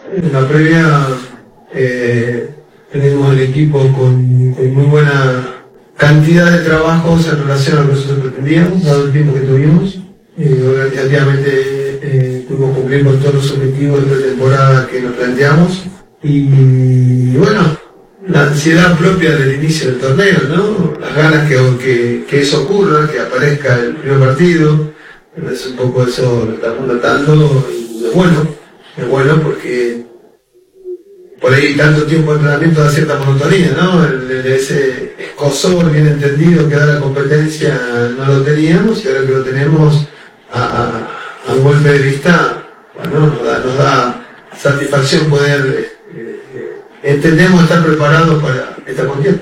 En la previa tenemos el equipo con muy buena cantidad de trabajos en relación a lo que nosotros pretendíamos, dado el tiempo que tuvimos. Organizativamente pudimos cumplir con todos los objetivos de temporada que nos planteamos. Y bueno, la ansiedad propia del inicio del torneo, ¿no? Las ganas que eso ocurra, que aparezca el primer partido. Es un poco eso lo estamos tratando y es bueno porque por ahí tanto tiempo de entrenamiento da cierta monotonía, ¿no? Ese escozor bien entendido que da la competencia no lo teníamos y ahora que lo tenemos a un golpe de vista, bueno, nos da satisfacción poder, entendemos estar preparados para esta contienda.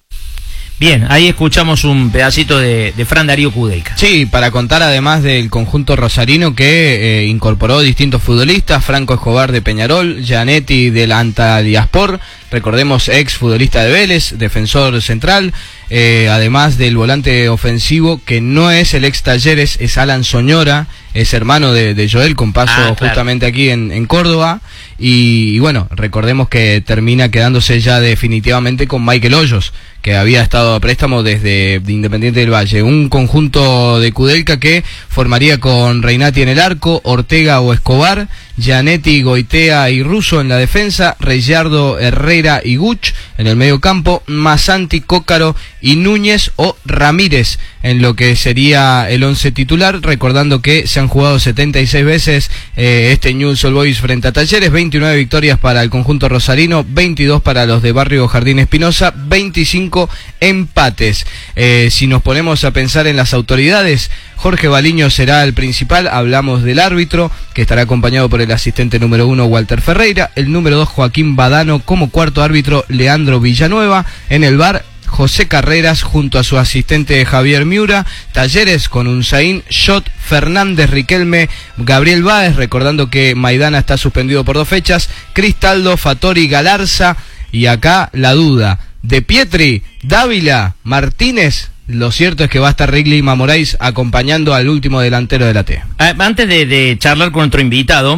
Bien, ahí escuchamos un pedacito de Fran Darío Kudelka. Sí, para contar además del conjunto rosarino que incorporó distintos futbolistas, Franco Escobar de Peñarol, Gianetti del Antalyaspor, recordemos ex futbolista de Vélez, defensor central, además del volante ofensivo que no es el ex Talleres, es Alan Soñora, es hermano de Joel con paso justamente aquí en Córdoba. Y bueno, recordemos que termina quedándose ya definitivamente con Michael Hoyos, que había estado a préstamo desde Independiente del Valle. Un conjunto de Kudelka que formaría con Reinati en el arco, Ortega o Escobar, Gianetti, Goitea y Russo en la defensa, Reyardo, Herrera y Guch en el medio campo, Masanti, Cócaro y Núñez o Ramírez en lo que sería el 11 titular, recordando que se han jugado 76 veces este Newell's Old Boys frente a Talleres, 29 victorias para el conjunto rosarino, 22 para los de Barrio Jardín Espinosa, 25 empates. Si nos ponemos a pensar en las autoridades, Jorge Baliño será el principal, hablamos del árbitro, que estará acompañado por el asistente número 1 Walter Ferreira, el número 2 Joaquín Badano, como cuarto árbitro Leandro Villanueva, en el VAR José Carreras junto a su asistente Javier Miura, Talleres con Unzaín, Schott, Fernández, Riquelme, Gabriel Báez, recordando que Maidana está suspendido por 2 fechas, Cristaldo, Fattori, Galarza, y acá la duda, De Pietri, Dávila, Martínez. Lo cierto es que va a estar Wrigley Mamorais acompañando al último delantero de la T. Antes de charlar con nuestro invitado,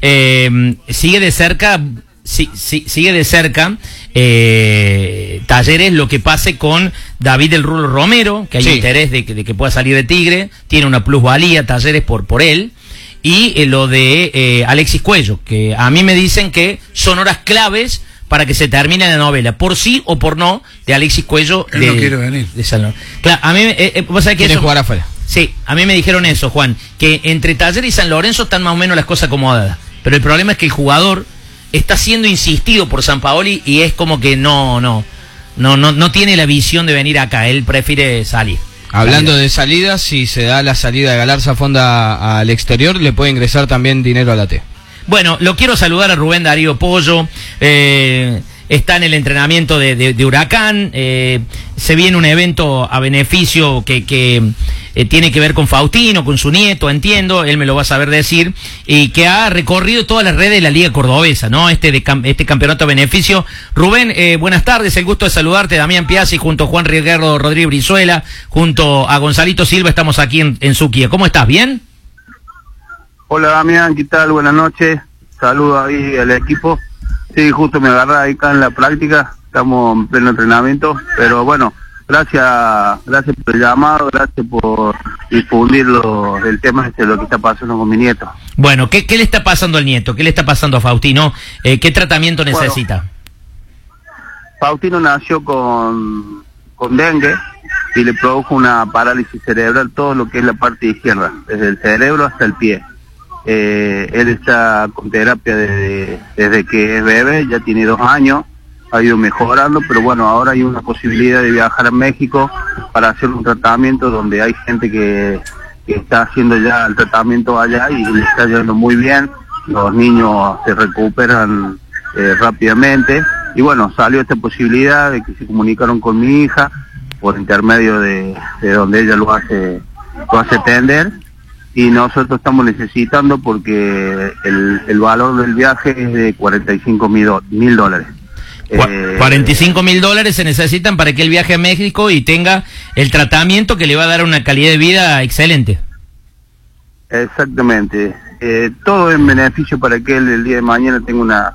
sigue de cerca Talleres lo que pase con David El Rulo Romero, que hay interés de que pueda salir de Tigre, tiene una plusvalía Talleres por él, y lo de Alexis Cuello, que a mí me dicen que son horas claves para que se termine la novela, por sí o por no, de Alexis Cuello. Él no quiere venir. De San Lorenzo. Claro, a mí, vos sabés que quiere jugar afuera. Sí, a mí me dijeron eso, Juan, que entre Talleres y San Lorenzo están más o menos las cosas acomodadas, pero el problema es que el jugador está siendo insistido por Sampaoli y es como que no tiene la visión de venir acá, él prefiere salir. Hablando de salidas, si se da la salida de Galarza Fonda al exterior, le puede ingresar también dinero a la T. Bueno, lo quiero saludar a Rubén Darío Pollo, está en el entrenamiento de Huracán, se viene un evento a beneficio que tiene que ver con Faustino, con su nieto, entiendo, él me lo va a saber decir, y que ha recorrido todas las redes de la Liga Cordobesa, ¿no? Este campeonato a beneficio. Rubén, buenas tardes, el gusto de saludarte, Damián Piazzi, junto a Juan Riquelme, Rodríguez Brizuela, junto a Gonzalito Silva, estamos aquí en Suquía. ¿Cómo estás? ¿Bien? Hola Damián, ¿qué tal? Buenas noches, saludos ahí al equipo. Sí, justo me agarra ahí acá en la práctica, estamos en pleno entrenamiento, pero bueno, gracias por el llamado, gracias por difundir el tema de lo que está pasando con mi nieto. Bueno, ¿qué le está pasando al nieto? ¿Qué le está pasando a Faustino? ¿Qué tratamiento necesita? Bueno, Faustino nació con dengue y le produjo una parálisis cerebral, todo lo que es la parte izquierda, desde el cerebro hasta el pie. Él está con terapia desde que es bebé, ya tiene 2 años, ha ido mejorando, pero bueno, ahora hay una posibilidad de viajar a México para hacer un tratamiento donde hay gente que está haciendo ya el tratamiento allá y le está yendo muy bien, los niños se recuperan rápidamente, y bueno, salió esta posibilidad de que se comunicaron con mi hija por intermedio de donde ella lo hace atender, y nosotros estamos necesitando porque el valor del viaje es de $45,000. $45,000 se necesitan para que él viaje a México y tenga el tratamiento que le va a dar una calidad de vida excelente. Exactamente, todo en beneficio para que él el día de mañana tenga